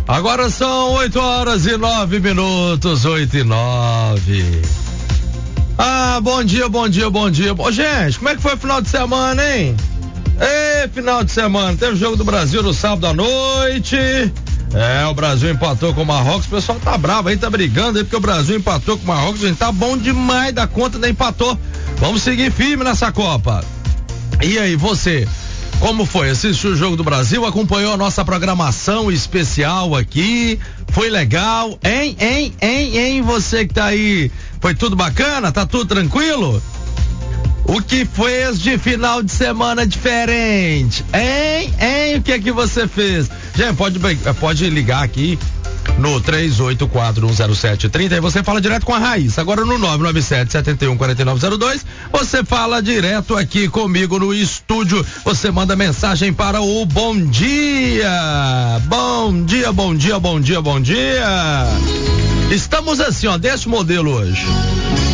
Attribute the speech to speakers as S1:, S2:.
S1: Agora são 8h09, 8h09. Bom dia. Ô, gente, como é que foi o final de semana, hein? Final de semana, teve o Jogo do Brasil no sábado à noite. O Brasil empatou com o Marrocos. O pessoal tá bravo aí, tá brigando aí porque o Brasil empatou com o Marrocos. A gente tá bom demais da conta, ainda empatou. Vamos seguir firme nessa Copa. E aí, você, como foi? Assistiu o Jogo do Brasil? Acompanhou a nossa programação especial aqui? Foi legal? Hein? Você que tá aí, foi tudo bacana? Tá tudo tranquilo? O que fez de final de semana diferente? Hein? O que é que você fez? Gente, pode ligar aqui no 38410730 e você fala direto com a Raíssa. Agora no 997-714902, você fala direto aqui comigo no estúdio. Você manda mensagem para o bom dia. Bom dia. Estamos assim, desse modelo hoje.